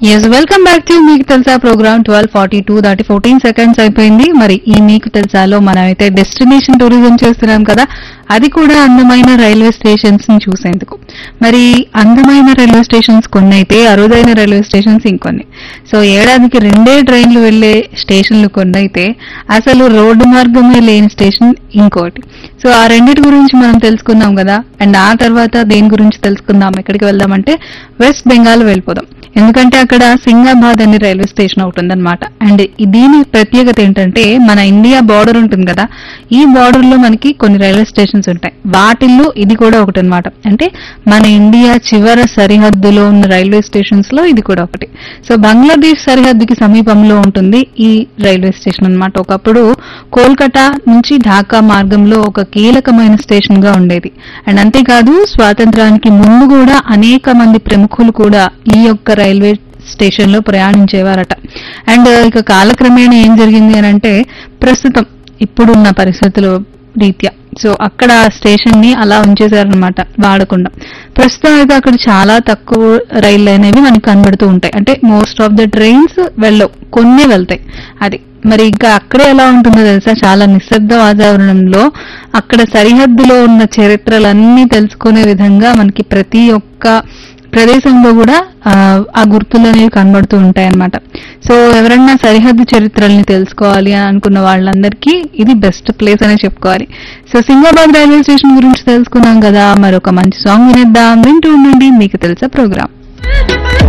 Yes welcome back to మీకు తెలుసా programme 12:42 దాటి 14 సెకండ్స్ అయిపోయింది. మరి ఈ మీకు తెలుసాలో మనమైతే డెస్టినేషన్ టూరిజం చేస్తున్నాం కదా, అది కూడా అందమైన రైల్వే స్టేషన్స్ ని చూసేందుకు. మరి అందమైన రైల్వే స్టేషన్స్ కొన్ని అయితే, అరుదైన రైల్వే స్టేషన్స్ ఇంకొన్ని. సో ఏడాదికి 2 ట్రైన్లు వెళ్లే స్టేషన్లు కొన్ని అయితే, అసలు రోడ్డు మార్గమే లేని స్టేషన్ ఇంకోటి. సో ఆ రెండింటి గురించి మనం తెలుసుకుందాం కదా. అండ్ ఆ తర్వాత దేని గురించి తెలుసుకుందాం, ఎక్కడికి వెళ్దామంటే వెస్ట్ బెంగాల్ వెళ్ళిపోదాం. ఎందుకంటే అక్కడ సింగాబాద్ అనే రైల్వే స్టేషన్ ఒకటి ఉందన్నమాట. అండ్ దీని ప్రత్యేకత ఏంటంటే, మన ఇండియా బార్డర్ ఉంటుంది కదా, ఈ బార్డర్ లో మనకి కొన్ని రైల్వే స్టేషన్స్ ఉంటాయి. వాటిల్లో ఇది కూడా ఒకటి అనమాట. అంటే మన ఇండియా చివర సరిహద్దులో ఉన్న రైల్వే స్టేషన్స్ లో ఇది కూడా ఒకటి. సో బంగ్లాదేశ్ సరిహద్దుకి సమీపంలో ఉంటుంది ఈ రైల్వే స్టేషన్ అన్నమాట. ఒకప్పుడు కోల్కతా నుంచి ఢాకా మార్గంలో ఒక కీలకమైన స్టేషన్ గా ఉండేది. అండ్ అంతేకాదు, స్వాతంత్రానికి ముందు కూడా అనేక మంది ప్రముఖులు కూడా ఈ యొక్క రైల్వే స్టేషన్ లో ప్రయాణించేవారట. అండ్ ఇక కాలక్రమేణా ఏం జరిగింది అని అంటే, ప్రస్తుతం ఇప్పుడున్న పరిస్థితుల రీత్యా సో అక్కడ స్టేషన్ ని అలా ఉంచేశారనమాట, వాడకుండా. ప్రస్తుతం అయితే అక్కడ చాలా తక్కువ రైళ్లు అనేవి మనకి కనబడుతూ ఉంటాయి. అంటే మోస్ట్ ఆఫ్ ద ట్రైన్స్ వెళ్ళవు, కొన్ని వెళ్తాయి. అది మరి ఇంకా అక్కడే ఎలా ఉంటుందో తెలుసా, చాలా నిశ్శబ్ద వాతావరణంలో అక్కడ సరిహద్దులో ఉన్న చరిత్రలన్నీ తెలుసుకునే విధంగా మనకి ప్రతి ఒక్క ప్రదేశంలో కూడా ఆ గుర్తులు అనేవి కనబడుతూ ఉంటాయి అన్నమాట. సో ఎవరన్నా సరిహద్దు చరిత్రల్ని తెలుసుకోవాలి అని అనుకున్న వాళ్ళందరికీ ఇది బెస్ట్ ప్లేస్ అనే చెప్పుకోవాలి. సో సింగాబాద్ రైల్వే స్టేషన్ గురించి తెలుసుకున్నాం కదా, మరొక మంచి సాంగ్ వినేద్దాం. వింటూ ఉండండి మీకు తెలుసా ప్రోగ్రామ్.